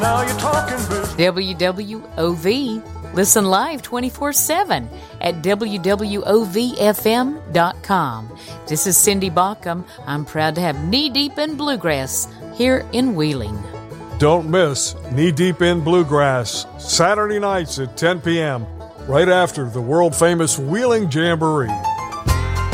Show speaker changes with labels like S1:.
S1: Now you're talking business.
S2: WWOV. Listen live 24/7 at WWOVFM.com. This is Cindy Baucom. I'm proud to have Knee Deep in Bluegrass here in Wheeling.
S3: Don't miss Knee Deep in Bluegrass, Saturday nights at 10 p.m., right after the world-famous Wheeling Jamboree.